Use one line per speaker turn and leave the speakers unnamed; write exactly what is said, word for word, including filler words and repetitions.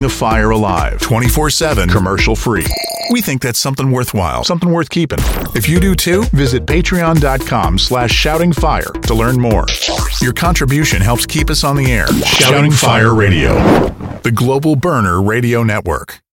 fire alive, twenty-four seven, commercial free. We think that's something worthwhile, something worth keeping. If you do too, visit patreon.com slash shoutingfire to learn more. Your contribution helps keep us on the air. Shouting Fire Radio, the global burner radio network.